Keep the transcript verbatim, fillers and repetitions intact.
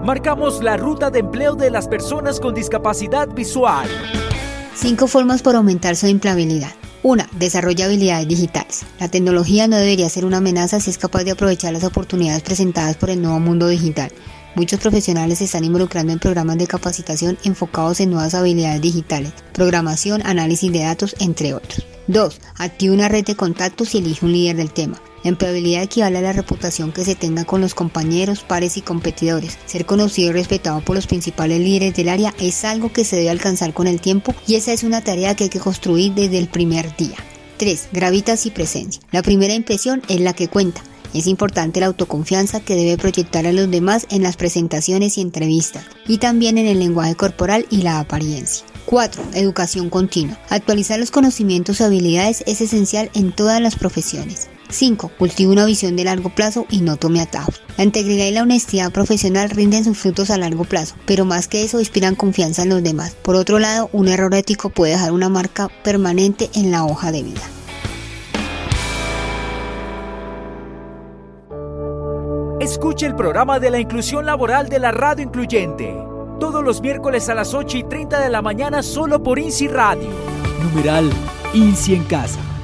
Marcamos la ruta de empleo de las personas con discapacidad visual. Cinco formas para aumentar su empleabilidad. Una, desarrolla habilidades digitales. La tecnología no debería ser una amenaza si es capaz de aprovechar las oportunidades presentadas por el nuevo mundo digital. Muchos profesionales se están involucrando en programas de capacitación enfocados en nuevas habilidades digitales, programación, análisis de datos, entre otros. Dos, activa una red de contactos y elige un líder del tema. La empleabilidad equivale a la reputación que se tenga con los compañeros, pares y competidores. Ser conocido y respetado por los principales líderes del área es algo que se debe alcanzar con el tiempo y esa es una tarea que hay que construir desde el primer día. Tres. Gravitas y presencia. La primera impresión es la que cuenta. Es importante la autoconfianza que debe proyectar a los demás en las presentaciones y entrevistas, y también en el lenguaje corporal y la apariencia. Cuatro. Educación continua. Actualizar los conocimientos y habilidades es esencial en todas las profesiones. Cinco. Cultiva una visión de largo plazo y no tome atajos. La integridad y la honestidad profesional rinden sus frutos a largo plazo, pero más que eso inspiran confianza en los demás. Por otro lado, un error ético puede dejar una marca permanente en la hoja de vida. Escuche el programa de la inclusión laboral de la Radio Incluyente. Todos los miércoles a las ocho y treinta de la mañana solo por INSI Radio. Numeral INSI en Casa.